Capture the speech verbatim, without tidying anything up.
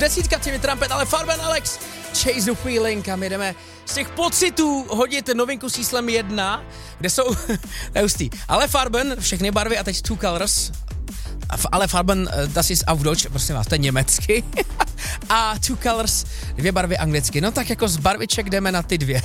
Desítka Timmy Trumpet, Ale Farben, Alex, Chase the Feeling a my jdeme z těch pocitů hodit novinku s číslem jedna, kde jsou, to je hustý, Ale Farben, všechny barvy a teď Two Colors, Ale Farben, das ist auf Deutsch, prosím vás, to je německy, a Two Colors, dvě barvy anglicky, no tak jako z barviček jdeme na ty dvě.